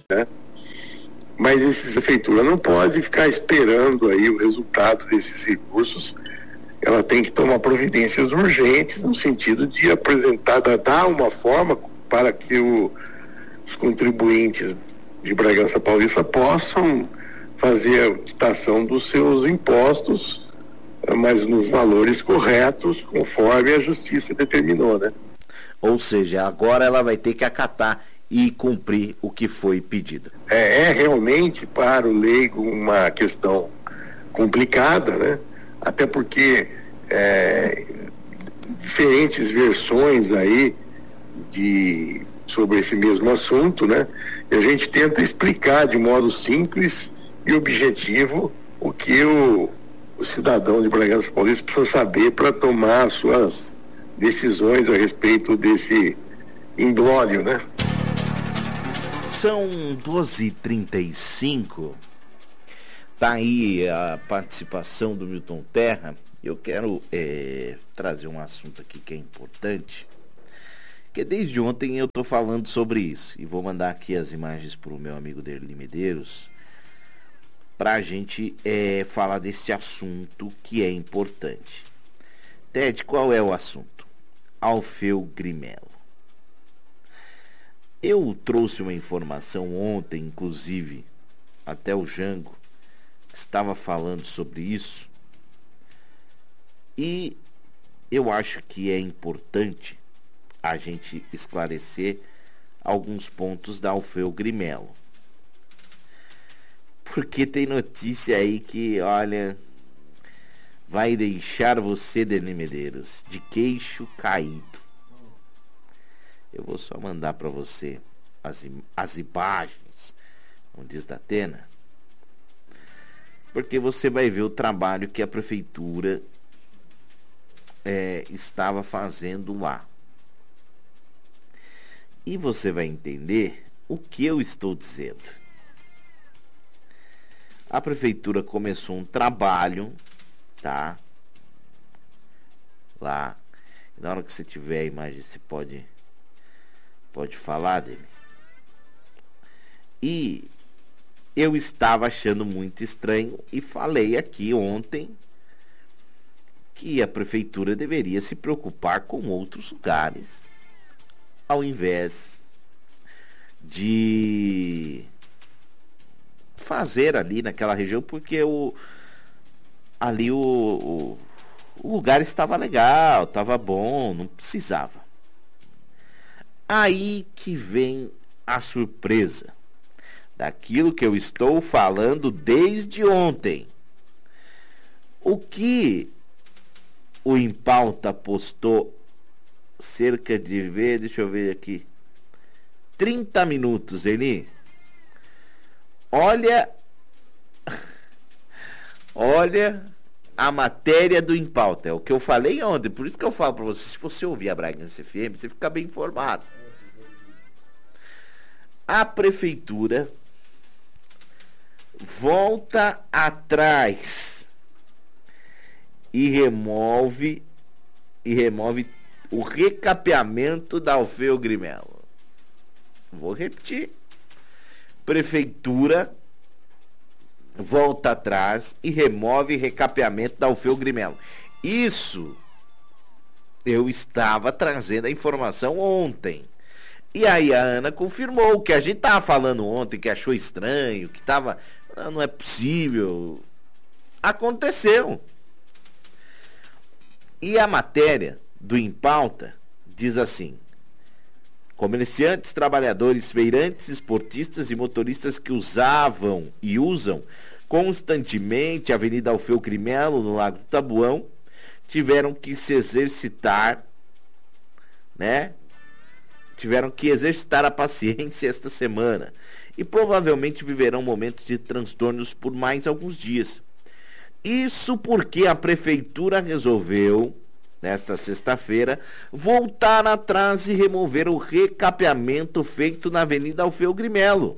né? Mas essa prefeitura não pode ficar esperando aí o resultado desses recursos. Ela tem que tomar providências urgentes no sentido de apresentar, dar uma forma para que os contribuintes de Bragança Paulista possam fazer a quitação dos seus impostos, mas nos valores corretos, conforme a justiça determinou, né? Ou seja, agora ela vai ter que acatar e cumprir o que foi pedido. É realmente para o leigo uma questão complicada, né? Até porque diferentes versões aí sobre esse mesmo assunto, né? E a gente tenta explicar de modo simples e objetivo o que o cidadão de Bragança Paulista precisa saber para tomar suas decisões a respeito desse imbróglio, né? São 12h35. Tá aí a participação do Milton Terra. Eu quero trazer um assunto aqui que é importante, porque desde ontem eu tô falando sobre isso, e vou mandar aqui as imagens pro meu amigo Derli Medeiros pra gente falar desse assunto que é importante. Ted, qual é o assunto? Alfeu Grimelo. Eu trouxe uma informação ontem, inclusive, até o Jango estava falando sobre isso, e eu acho que é importante a gente esclarecer alguns pontos da Alfeu Grimelo. Porque tem notícia aí que, olha, vai deixar você, Derli Medeiros, de queixo caído. Eu vou só mandar para você as imagens, como diz da Atena, porque você vai ver o trabalho que a prefeitura estava fazendo lá. E você vai entender o que eu estou dizendo. A prefeitura começou um trabalho, tá? Lá. Na hora que você tiver a imagem, você pode falar dele. E eu estava achando muito estranho e falei aqui ontem que a prefeitura deveria se preocupar com outros lugares, ao invés de fazer ali naquela região, porque o lugar estava legal, estava bom, não precisava. Aí que vem a surpresa daquilo que eu estou falando desde ontem. O que o Em Pauta postou cerca de, deixa eu ver aqui, 30 minutos, Eli. Olha a matéria do Em Pauta, é o que eu falei ontem, por isso que eu falo para você, se você ouvir a Bragança FM, você fica bem informado. A prefeitura volta atrás e remove o recapeamento da Alfeu Grimelo. Vou repetir. Prefeitura volta atrás e remove recapeamento da Alfeu Grimelo. Isso eu estava trazendo a informação ontem. E aí a Ana confirmou o que a gente estava falando ontem, que achou estranho, que estava... Não é possível. Aconteceu. E a matéria do Em Pauta diz assim: comerciantes, trabalhadores, feirantes, esportistas e motoristas que usavam e usam constantemente a Avenida Alfeu Grimelo, no Lago do Tabuão, tiveram que se exercitar, né? Tiveram que exercitar a paciência esta semana e provavelmente viverão momentos de transtornos por mais alguns dias. Isso porque a prefeitura resolveu, nesta sexta-feira, voltar atrás e remover o recapeamento feito na Avenida Alfeu Grimelo.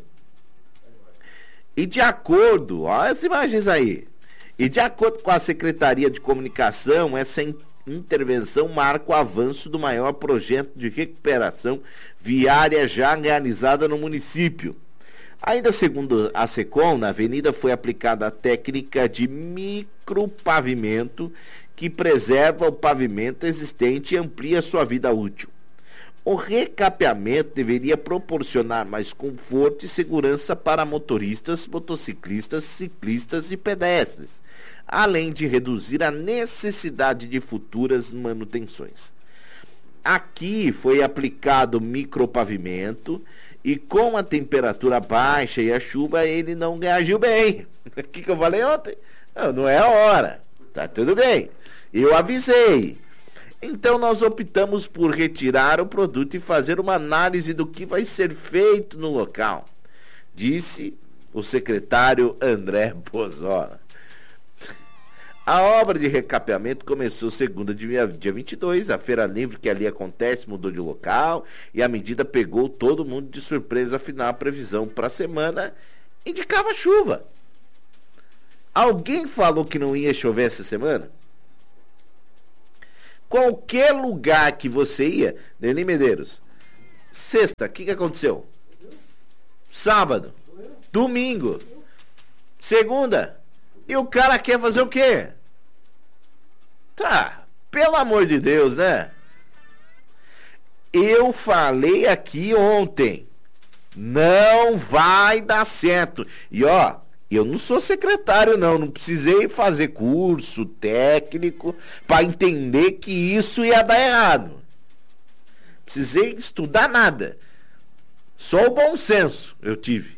E de acordo, olha as imagens aí, e de acordo com a Secretaria de Comunicação, essa intervenção marca o avanço do maior projeto de recuperação viária já realizada no município. Ainda segundo a SECOM, na avenida foi aplicada a técnica de micropavimento, que preserva o pavimento existente e amplia sua vida útil. O recapeamento deveria proporcionar mais conforto e segurança para motoristas, motociclistas, ciclistas e pedestres, além de reduzir a necessidade de futuras manutenções. Aqui foi aplicado micropavimento e com a temperatura baixa e a chuva ele não reagiu bem. O que eu falei ontem? Não é a hora. Tá tudo bem. Eu avisei. Então nós optamos por retirar o produto e fazer uma análise do que vai ser feito no local, disse o secretário André Bozola. A obra de recapeamento começou segunda, dia 22, a feira livre que ali acontece mudou de local e a medida pegou todo mundo de surpresa, afinal a previsão para a semana indicava chuva. Alguém falou que não ia chover essa semana? Qualquer lugar que você ia, Denis Medeiros, sexta, o que aconteceu? Sábado, domingo, segunda, e o cara quer fazer o quê? Tá, pelo amor de Deus, né? Eu falei aqui ontem, não vai dar certo. E ó, eu não sou secretário não precisei fazer curso técnico para entender que isso ia dar errado. Precisei estudar nada. Só o bom senso eu tive.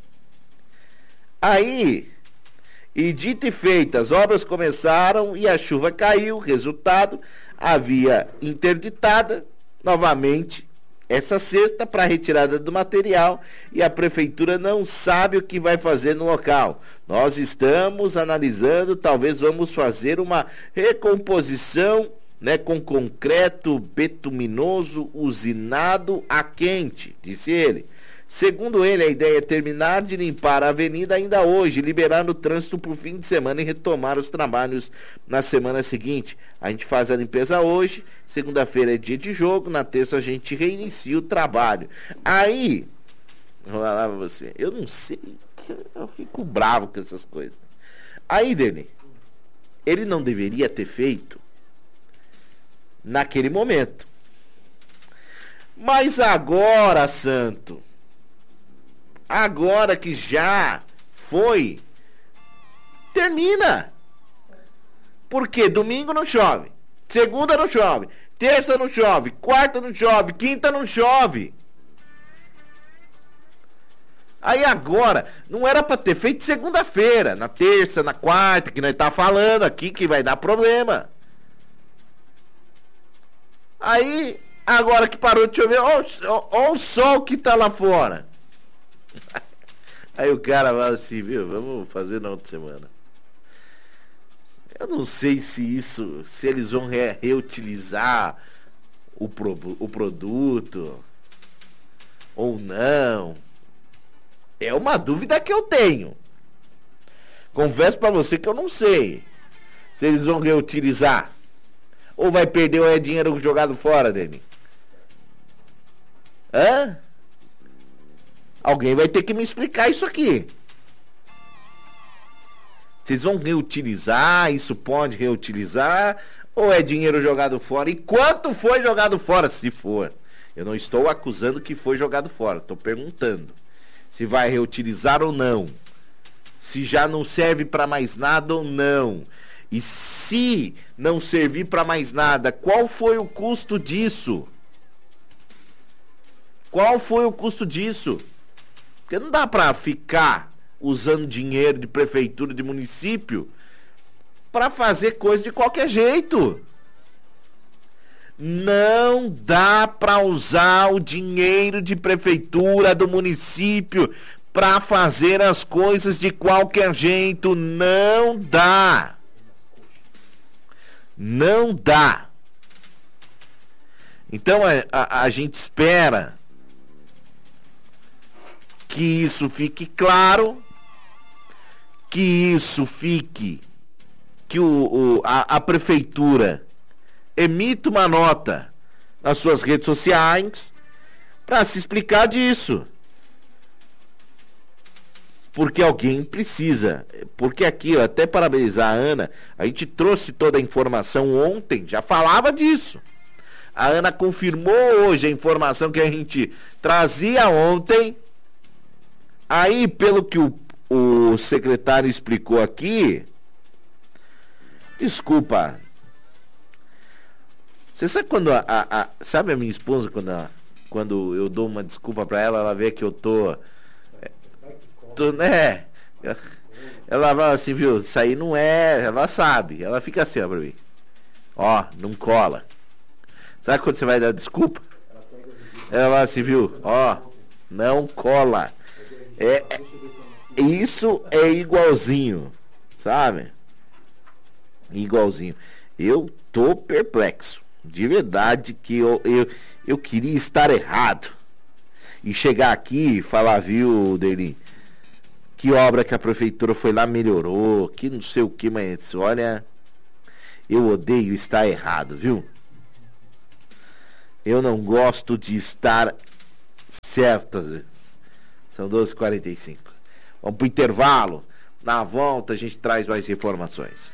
Aí, e dito e feito, as obras começaram e a chuva caiu. Resultado, a via interditada novamente essa sexta para retirada do material e a prefeitura não sabe o que vai fazer no local. Nós estamos analisando, talvez vamos fazer uma recomposição, né, com concreto betuminoso usinado a quente, disse ele. Segundo ele, a ideia é terminar de limpar a avenida ainda hoje, liberar o trânsito para o fim de semana e retomar os trabalhos na semana seguinte. A gente faz a limpeza hoje, segunda-feira é dia de jogo, na terça a gente reinicia o trabalho. Aí, vou falar pra você, eu não sei, eu fico bravo com essas coisas. Aí, Deni, ele não deveria ter feito naquele momento. Mas agora, santo, agora que já foi, termina. Porque domingo não chove, segunda não chove, terça não chove, quarta não chove, quinta não chove. Aí agora, não era para ter feito segunda-feira, na terça, na quarta, que nós tá falando aqui que vai dar problema. Aí, agora que parou de chover, olha o sol que tá lá fora. Aí o cara fala assim, viu, vamos fazer na outra semana. Eu não sei se eles vão reutilizar o produto ou não. É uma dúvida que eu tenho. Confesso pra você que eu não sei se eles vão reutilizar ou vai perder ou é dinheiro jogado fora, Deni. Hã? Alguém vai ter que me explicar isso aqui. Vocês vão reutilizar? Isso pode reutilizar? Ou é dinheiro jogado fora? E quanto foi jogado fora, se for? Eu não estou acusando que foi jogado fora. Estou perguntando se vai reutilizar ou não. Se já não serve para mais nada ou não. E se não servir para mais nada, qual foi o custo disso? Qual foi o custo disso? Porque não dá para ficar usando dinheiro de prefeitura, de município, para fazer coisa de qualquer jeito. Não dá para usar o dinheiro de prefeitura, do município, para fazer as coisas de qualquer jeito. Não dá. Não dá. Então a gente espera que isso fique claro, que isso fique, que a prefeitura emita uma nota nas suas redes sociais para se explicar disso. porque alguém precisa. Porque aqui, eu até parabenizar a Ana, a gente trouxe toda a informação ontem, já falava disso. A Ana confirmou hoje a informação que a gente trazia ontem. Aí, pelo que o secretário explicou aqui, desculpa. Você sabe quando sabe a minha esposa, quando eu dou uma desculpa pra ela, ela vê que eu tô né? Ela fala assim, viu? Isso aí não é. Ela sabe. Ela fica assim, ó, pra mim. Ó, não cola. Sabe quando você vai dar desculpa? Ela fala assim, viu? Ó, não cola. Isso é igualzinho, sabe? Igualzinho. Eu tô perplexo. De verdade que eu queria estar errado. E chegar aqui e falar, viu, Deli, que obra que a prefeitura foi lá, melhorou, que não sei o que, mas olha, eu odeio estar errado, viu? Eu não gosto de estar certo às vezes. São 12h45. Vamos pro intervalo. Na volta a gente traz mais informações.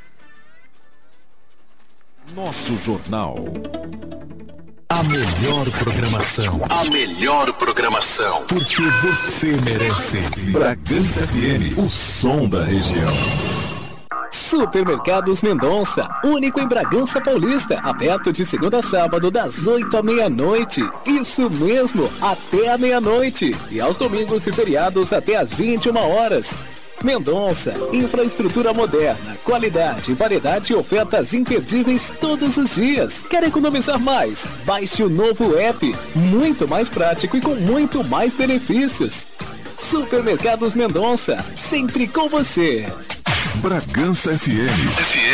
Nosso jornal. A melhor programação. A melhor programação. Porque você merece. Bragança FM, o som da região. Supermercados Mendonça, único em Bragança Paulista, aberto de segunda a sábado das 8 à meia-noite. Isso mesmo, até a meia-noite. E aos domingos e feriados até às 21 horas. Mendonça, infraestrutura moderna, qualidade, variedade e ofertas imperdíveis todos os dias. Quer economizar mais? Baixe o novo app, muito mais prático e com muito mais benefícios. Supermercados Mendonça, sempre com você. Bragança FM.